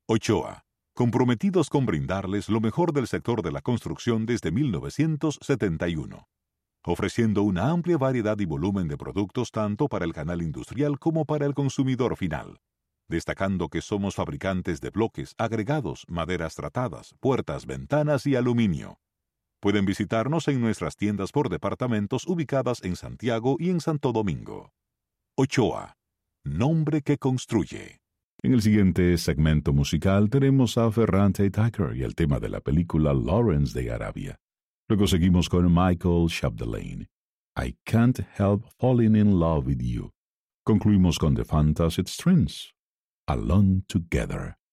Ochoa, comprometidos con brindarles lo mejor del sector de la construcción desde 1971, ofreciendo una amplia variedad y volumen de productos tanto para el canal industrial como para el consumidor final, destacando que somos fabricantes de bloques, agregados, maderas tratadas, puertas, ventanas y aluminio. Pueden visitarnos en nuestras tiendas por departamentos ubicadas en Santiago y en Santo Domingo. Ochoa, nombre que construye. En el siguiente segmento musical tenemos a Ferrante Tucker y el tema de la película Lawrence de Arabia. Luego seguimos con Michael Chapdelaine, I Can't Help Falling in Love with You. Concluimos con The Fantastic Strings, Alone Together.